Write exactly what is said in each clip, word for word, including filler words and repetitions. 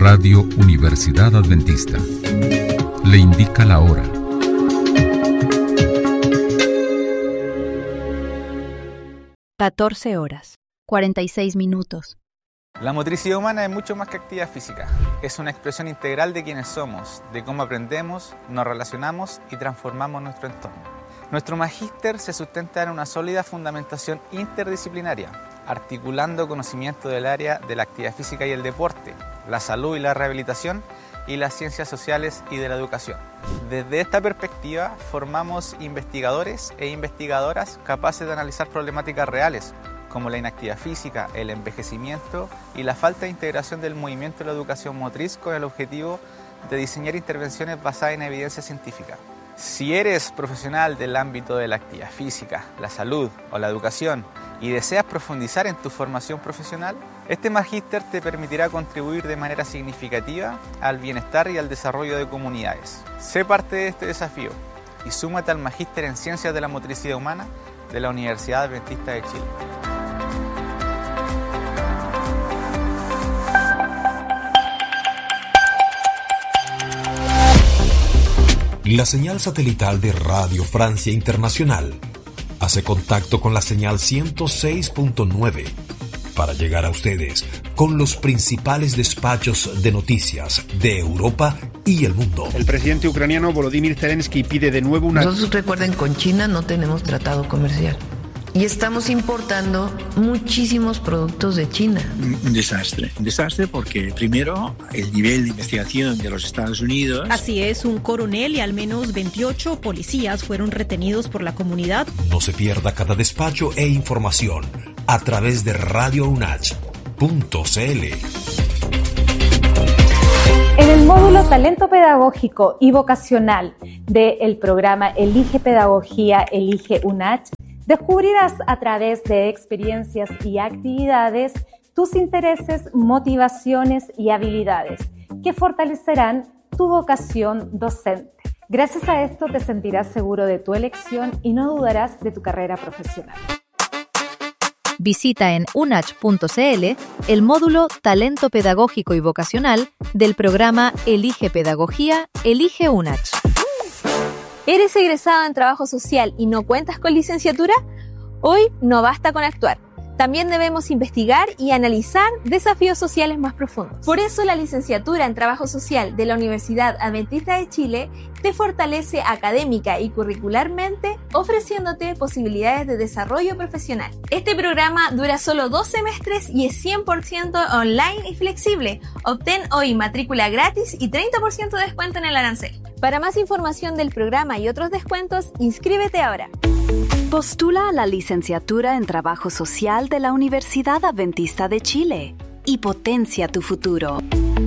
Radio Universidad Adventista. Le indica la hora. catorce horas, cuarenta y seis minutos. La motricidad humana es mucho más que actividad física. Es una expresión integral de quienes somos, de cómo aprendemos, nos relacionamos y transformamos nuestro entorno. Nuestro magíster se sustenta en una sólida fundamentación interdisciplinaria, articulando conocimiento del área de la actividad física y el deporte, la salud y la rehabilitación, y las ciencias sociales y de la educación. Desde esta perspectiva, formamos investigadores e investigadoras capaces de analizar problemáticas reales, como la inactividad física, el envejecimiento y la falta de integración del movimiento y la educación motriz con el objetivo de diseñar intervenciones basadas en evidencia científica. Si eres profesional del ámbito de la actividad física, la salud o la educación y deseas profundizar en tu formación profesional, este magíster te permitirá contribuir de manera significativa al bienestar y al desarrollo de comunidades. Sé parte de este desafío y súmate al magíster en Ciencias de la Motricidad Humana de la Universidad Adventista de Chile. La señal satelital de Radio Francia Internacional hace contacto con la señal ciento seis punto nueve para llegar a ustedes con los principales despachos de noticias de Europa y el mundo. El presidente ucraniano Volodymyr Zelensky pide de nuevo una... Nosotros, recuerden, con China no tenemos tratado comercial. Y estamos importando muchísimos productos de China. Un desastre. Un desastre porque, primero, el nivel de investigación de los Estados Unidos... Así es, un coronel y al menos veintiocho policías fueron retenidos por la comunidad. No se pierda cada despacho e información a través de radio unach punto c l. En el módulo Talento Pedagógico y Vocacional del programa Elige Pedagogía, Elige UNACH, descubrirás a través de experiencias y actividades tus intereses, motivaciones y habilidades que fortalecerán tu vocación docente. Gracias a esto te sentirás seguro de tu elección y no dudarás de tu carrera profesional. Visita en unach punto c l el módulo Talento Pedagógico y Vocacional del programa Elige Pedagogía, Elige UNACH. ¿Eres egresado en trabajo social y no cuentas con licenciatura? Hoy no basta con actuar. También debemos investigar y analizar desafíos sociales más profundos. Por eso la licenciatura en Trabajo Social de la Universidad Adventista de Chile te fortalece académica y curricularmente, ofreciéndote posibilidades de desarrollo profesional. Este programa dura solo dos semestres y es cien por ciento online y flexible. Obtén hoy matrícula gratis y treinta por ciento de descuento en el arancel. Para más información del programa y otros descuentos, inscríbete ahora. Postula a la licenciatura en Trabajo Social de la Universidad Adventista de Chile y potencia tu futuro.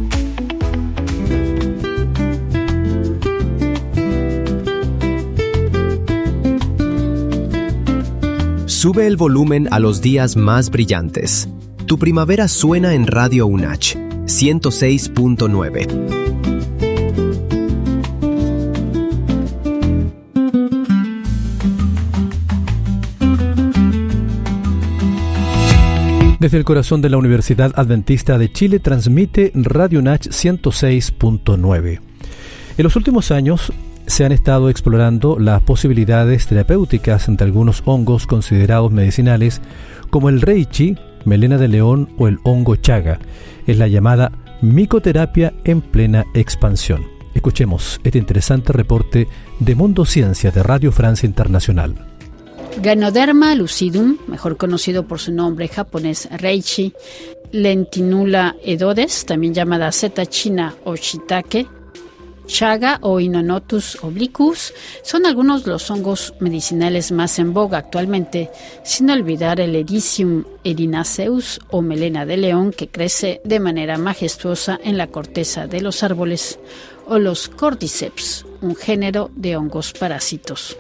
Sube el volumen a los días más brillantes. Tu primavera suena en Radio UNACH ciento seis punto nueve. Desde el corazón de la Universidad Adventista de Chile transmite Radio UNACH ciento seis punto nueve. En los últimos años se han estado explorando las posibilidades terapéuticas de algunos hongos considerados medicinales como el reishi, melena de león o el hongo chaga. Es la llamada micoterapia en plena expansión. Escuchemos este interesante reporte de Mundo Ciencia de Radio Francia Internacional. Ganoderma lucidum, mejor conocido por su nombre japonés reishi, Lentinula edodes, también llamada seta china o shiitake, chaga o Inonotus obliquus, son algunos de los hongos medicinales más en boga actualmente, sin olvidar el Ericium erinaceus o melena de león, que crece de manera majestuosa en la corteza de los árboles, o los cordyceps, un género de hongos parásitos.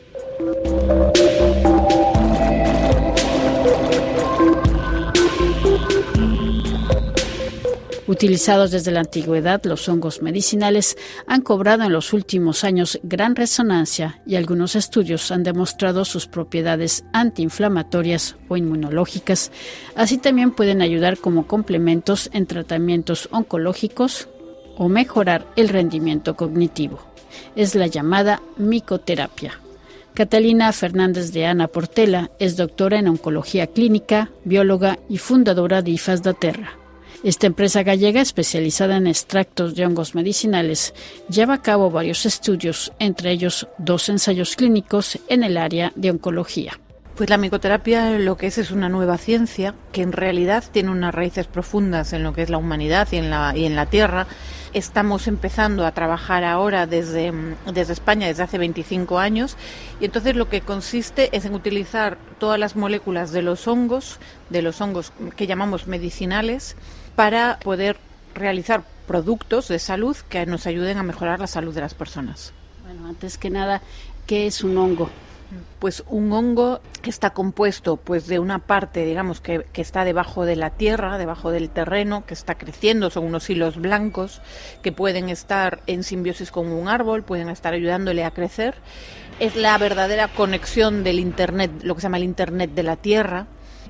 Utilizados desde la antigüedad, los hongos medicinales han cobrado en los últimos años gran resonancia y algunos estudios han demostrado sus propiedades antiinflamatorias o inmunológicas. Así también pueden ayudar como complementos en tratamientos oncológicos, o mejorar el rendimiento cognitivo. Es la llamada micoterapia. Catalina Fernández de Ana Portela es doctora en oncología clínica, bióloga y fundadora de IFAS da Terra. Esta empresa gallega, especializada en extractos de hongos medicinales, lleva a cabo varios estudios, entre ellos dos ensayos clínicos en el área de oncología. Pues la micoterapia lo que es es una nueva ciencia que en realidad tiene unas raíces profundas en lo que es la humanidad y en la, y en la Tierra. Estamos empezando a trabajar ahora desde, desde España desde hace veinticinco años y entonces lo que consiste es en utilizar todas las moléculas de los hongos, de los hongos que llamamos medicinales, para poder realizar productos de salud que nos ayuden a mejorar la salud de las personas. Bueno, antes que nada, ¿qué es un hongo? Pues un hongo está compuesto pues de una parte, digamos, que, que está debajo de la tierra, debajo del terreno, que está creciendo, son unos hilos blancos que pueden estar en simbiosis con un árbol, pueden estar ayudándole a crecer. Es la verdadera conexión del Internet, lo que se llama el Internet de la Tierra,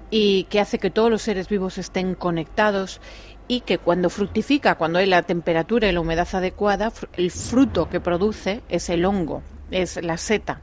y que hace que todos los seres vivos estén conectados y que cuando fructifica, cuando hay la temperatura y la humedad adecuada, el fruto que produce es el hongo, es la seta.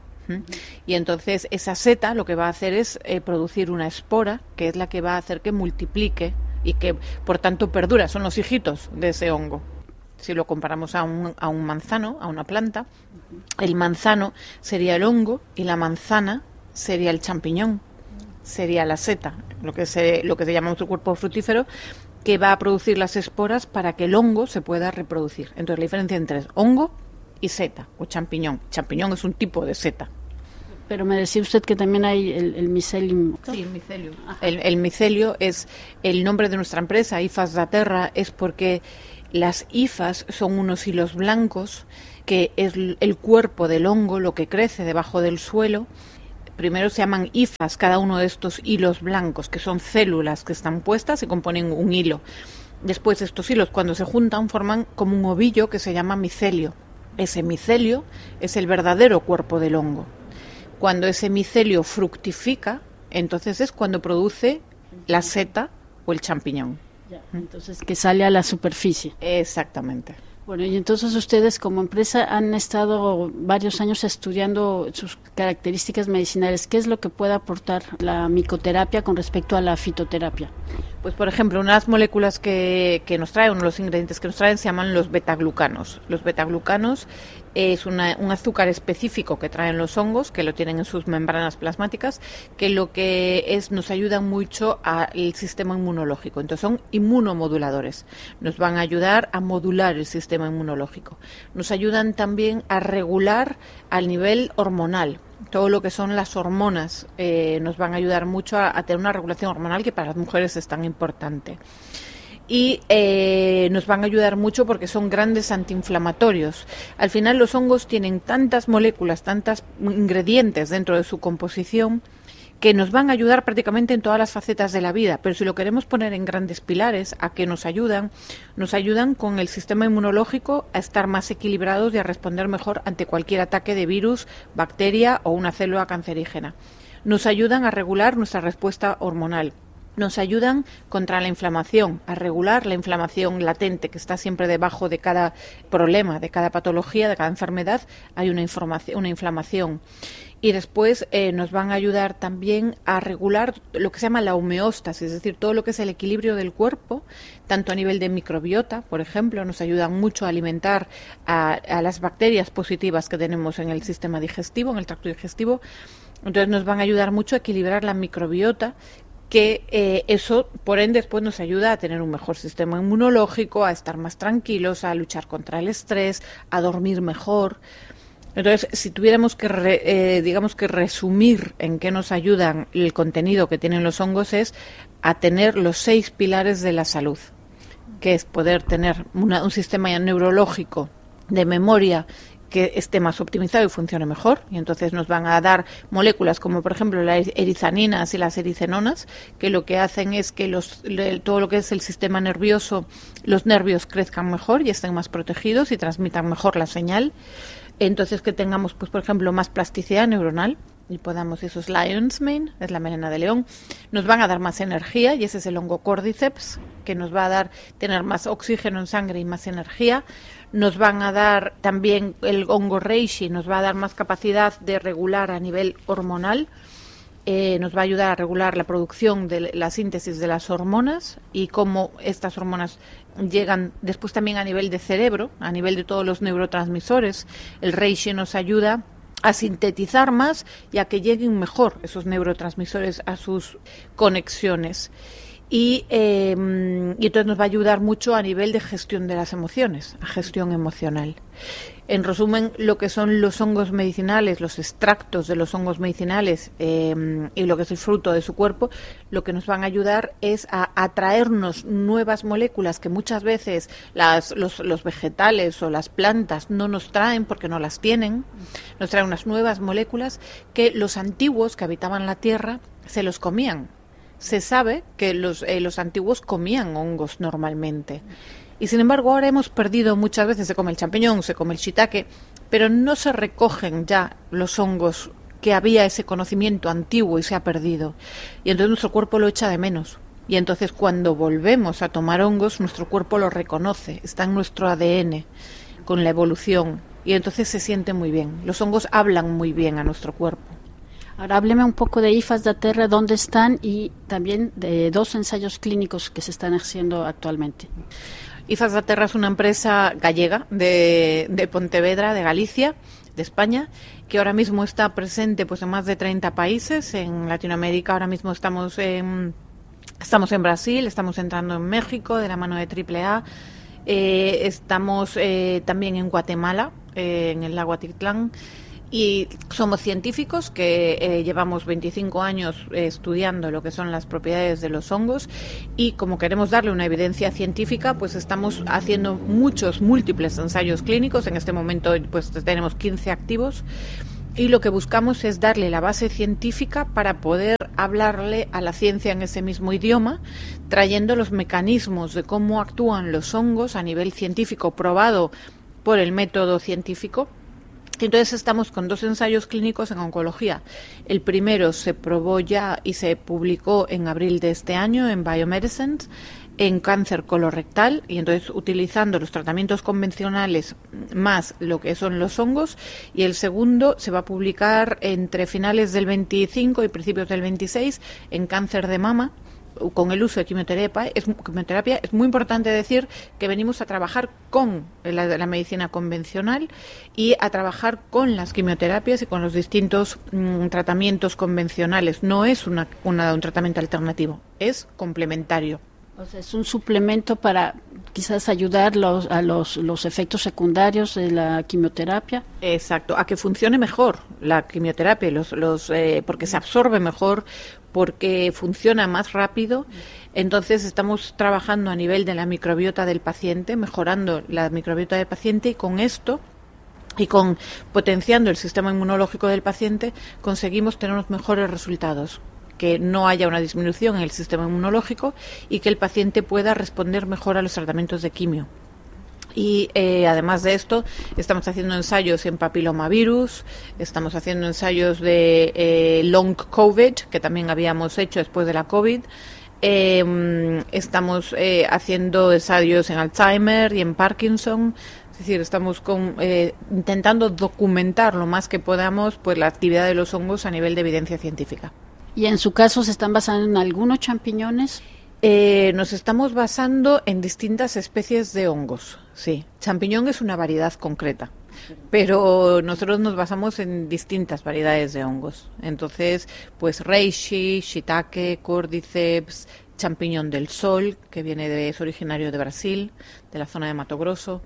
Y entonces esa seta lo que va a hacer es eh, producir una espora, que es la que va a hacer que multiplique y que por tanto perdura, son los hijitos de ese hongo. Si lo comparamos a un, a un manzano, a una planta, el manzano sería el hongo y la manzana sería el champiñón, sería la seta, lo que se, lo que se llama nuestro cuerpo fructífero, que va a producir las esporas para que el hongo se pueda reproducir. Entonces la diferencia entre hongo y seta o champiñón. Champiñón es un tipo de seta. Pero me decía usted que también hay el, el micelium. Sí, el micelio. El, el micelio es el nombre de nuestra empresa, IFAS da Terra, es porque las hifas son unos hilos blancos que es el cuerpo del hongo, lo que crece debajo del suelo. Primero se llaman hifas, cada uno de estos hilos blancos, que son células que están puestas y componen un hilo. Después estos hilos, cuando se juntan, forman como un ovillo que se llama micelio. Ese micelio es el verdadero cuerpo del hongo. Cuando ese micelio fructifica, entonces es cuando produce la seta o el champiñón. Ya, entonces que sale a la superficie. Exactamente. Bueno, y entonces ustedes como empresa han estado varios años estudiando sus características medicinales. ¿Qué es lo que puede aportar la micoterapia con respecto a la fitoterapia? Pues, por ejemplo, unas moléculas que, que nos traen, uno de los ingredientes que nos traen se llaman los betaglucanos. Los betaglucanos es una, un azúcar específico que traen los hongos, que lo tienen en sus membranas plasmáticas, que lo que es nos ayudan mucho al sistema inmunológico. Entonces son inmunomoduladores. Nos van a ayudar a modular el sistema inmunológico. Nos ayudan también a regular al nivel hormonal. Todo lo que son las hormonas eh, nos van a ayudar mucho a, a tener una regulación hormonal que para las mujeres es tan importante. Y eh, nos van a ayudar mucho porque son grandes antiinflamatorios. Al final los hongos tienen tantas moléculas, tantos ingredientes dentro de su composición que nos van a ayudar prácticamente en todas las facetas de la vida, pero si lo queremos poner en grandes pilares, ¿a qué nos ayudan? Nos ayudan con el sistema inmunológico a estar más equilibrados y a responder mejor ante cualquier ataque de virus, bacteria o una célula cancerígena. Nos ayudan a regular nuestra respuesta hormonal. Nos ayudan contra la inflamación, a regular la inflamación latente que está siempre debajo de cada problema, de cada patología, de cada enfermedad, hay una, una inflamación. Y después eh, nos van a ayudar también a regular lo que se llama la homeostasis, es decir, todo lo que es el equilibrio del cuerpo, tanto a nivel de microbiota, por ejemplo, nos ayudan mucho a alimentar a, a las bacterias positivas que tenemos en el sistema digestivo, en el tracto digestivo. Entonces nos van a ayudar mucho a equilibrar la microbiota, que eh, eso, por ende, después nos ayuda a tener un mejor sistema inmunológico, a estar más tranquilos, a luchar contra el estrés, a dormir mejor. Entonces, si tuviéramos que, re, eh, digamos que resumir en qué nos ayudan el contenido que tienen los hongos es a tener los seis pilares de la salud, que es poder tener una, un sistema neurológico de memoria que esté más optimizado y funcione mejor, y entonces nos van a dar moléculas como por ejemplo las erizaninas y las ericenonas, que lo que hacen es que los, todo lo que es el sistema nervioso, los nervios crezcan mejor y estén más protegidos y transmitan mejor la señal. Entonces que tengamos, pues por ejemplo, más plasticidad neuronal, y podamos, eso es Lion's Mane, es la melena de león, nos van a dar más energía, y ese es el hongo Cordyceps, que nos va a dar tener más oxígeno en sangre y más energía. Nos van a dar también el hongo reishi, nos va a dar más capacidad de regular a nivel hormonal, eh, nos va a ayudar a regular la producción de la síntesis de las hormonas y cómo estas hormonas llegan después también a nivel de cerebro, a nivel de todos los neurotransmisores. El reishi nos ayuda a sintetizar más y a que lleguen mejor esos neurotransmisores a sus conexiones. Y, eh, y entonces nos va a ayudar mucho a nivel de gestión de las emociones, a gestión emocional. En resumen, lo que son los hongos medicinales, los extractos de los hongos medicinales eh, y lo que es el fruto de su cuerpo, lo que nos van a ayudar es a atraernos nuevas moléculas que muchas veces las, los, los vegetales o las plantas no nos traen porque no las tienen. Nos traen unas nuevas moléculas que los antiguos que habitaban la tierra se los comían. Se sabe que los, eh, los antiguos comían hongos normalmente. Y sin embargo ahora hemos perdido muchas veces, se come el champiñón, se come el shiitake, pero no se recogen ya los hongos que había ese conocimiento antiguo y se ha perdido. Y entonces nuestro cuerpo lo echa de menos. Y entonces cuando volvemos a tomar hongos, nuestro cuerpo lo reconoce, está en nuestro A D N con la evolución. Y entonces se siente muy bien. Los hongos hablan muy bien a nuestro cuerpo. Ahora hábleme un poco de IFAS da Terra, dónde están y también de dos ensayos clínicos que se están haciendo actualmente. IFAS da Terra es una empresa gallega de, de Pontevedra, de Galicia, de España, que ahora mismo está presente pues en más de treinta países. En Latinoamérica ahora mismo estamos en, estamos en Brasil, estamos entrando en México de la mano de Triple A, eh, estamos eh, también en Guatemala, eh, en el lago Atitlán. Y somos científicos que eh, llevamos veinticinco años eh, estudiando lo que son las propiedades de los hongos, y como queremos darle una evidencia científica, pues estamos haciendo muchos, múltiples ensayos clínicos. En este momento pues tenemos quince activos, y lo que buscamos es darle la base científica para poder hablarle a la ciencia en ese mismo idioma, trayendo los mecanismos de cómo actúan los hongos a nivel científico probado por el método científico. Entonces estamos con dos ensayos clínicos en oncología. El primero se probó ya y se publicó en abril de este año en Biomedicines, en cáncer colorectal, y entonces utilizando los tratamientos convencionales más lo que son los hongos. Y el segundo se va a publicar entre finales del veinticinco y principios del veintiséis en cáncer de mama, con el uso de quimioterapia. Es, quimioterapia. Es muy importante decir que venimos a trabajar con la, la medicina convencional y a trabajar con las quimioterapias y con los distintos mmm, tratamientos convencionales. No es una, una, un tratamiento alternativo, es complementario. O sea, es un suplemento para quizás ayudar los, a los, los efectos secundarios de la quimioterapia. Exacto, a que funcione mejor la quimioterapia, los, los, eh, porque se absorbe mejor, porque funciona más rápido. Entonces estamos trabajando a nivel de la microbiota del paciente, mejorando la microbiota del paciente, y con esto y con potenciando el sistema inmunológico del paciente conseguimos tener unos mejores resultados, que no haya una disminución en el sistema inmunológico y que el paciente pueda responder mejor a los tratamientos de quimio. Y eh, además de esto, estamos haciendo ensayos en papilomavirus, estamos haciendo ensayos de eh, long COVID, que también habíamos hecho después de la COVID. Eh, estamos eh, haciendo ensayos en Alzheimer y en Parkinson. Es decir, estamos con, eh, intentando documentar lo más que podamos pues la actividad de los hongos a nivel de evidencia científica. ¿Y en su caso se están basando en algunos champiñones? Eh, nos estamos basando en distintas especies de hongos, sí. Champiñón es una variedad concreta, pero nosotros nos basamos en distintas variedades de hongos. Entonces, pues reishi, shiitake, cordyceps, champiñón del sol, que viene de, es originario de Brasil, de la zona de Mato Grosso.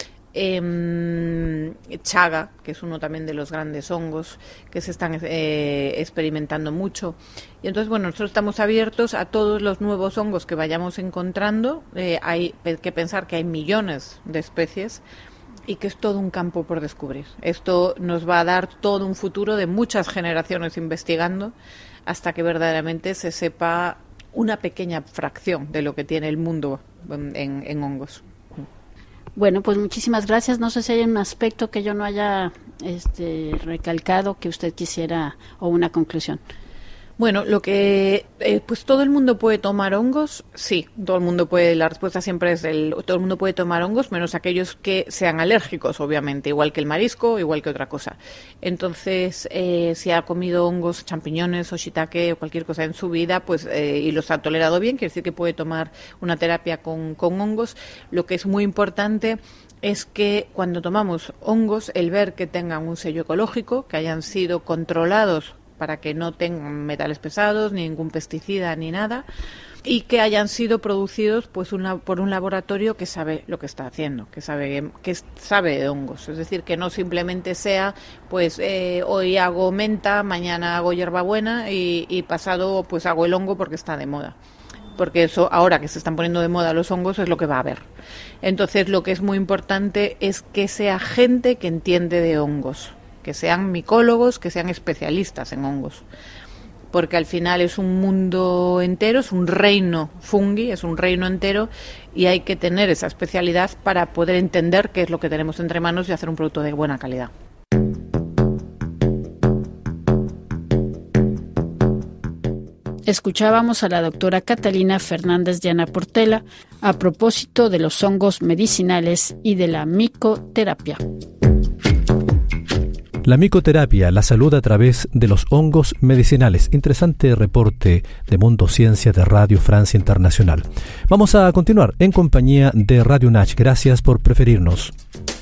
Eh, chaga, que es uno también de los grandes hongos que se están eh, experimentando mucho. Y entonces, bueno, nosotros estamos abiertos a todos los nuevos hongos que vayamos encontrando. Eh, hay que pensar que hay millones de especies y que es todo un campo por descubrir. Esto nos va a dar todo un futuro de muchas generaciones investigando hasta que verdaderamente se sepa una pequeña fracción de lo que tiene el mundo en, en hongos. Bueno, pues muchísimas gracias. No sé si hay un aspecto que yo no haya este, recalcado que usted quisiera, o una conclusión. Bueno, lo que, eh, pues todo el mundo puede tomar hongos, sí, todo el mundo puede, la respuesta siempre es el, todo el mundo puede tomar hongos, menos aquellos que sean alérgicos, obviamente, igual que el marisco, igual que otra cosa. Entonces, eh, si ha comido hongos, champiñones o shiitake o cualquier cosa en su vida, pues, eh, y los ha tolerado bien, quiere decir que puede tomar una terapia con, con hongos. Lo que es muy importante es que cuando tomamos hongos, el ver que tengan un sello ecológico, que hayan sido controlados para que no tengan metales pesados, ni ningún pesticida, ni nada, y que hayan sido producidos pues una, por un laboratorio que sabe lo que está haciendo, que sabe que sabe de hongos. Es decir, que no simplemente sea, pues eh, hoy hago menta, mañana hago hierbabuena y, y pasado pues hago el hongo porque está de moda. Porque eso, ahora que se están poniendo de moda los hongos, es lo que va a haber. Entonces, lo que es muy importante es que sea gente que entiende de hongos, que sean micólogos, que sean especialistas en hongos, porque al final es un mundo entero, es un reino fungi, es un reino entero, y hay que tener esa especialidad para poder entender qué es lo que tenemos entre manos y hacer un producto de buena calidad. Escuchábamos a la doctora Catalina Fernández Llana Portela a propósito de los hongos medicinales y de la micoterapia. La micoterapia, la salud a través de los hongos medicinales. Interesante reporte de Mundo Ciencia de Radio Francia Internacional. Vamos a continuar en compañía de Radio U N A C H. Gracias por preferirnos.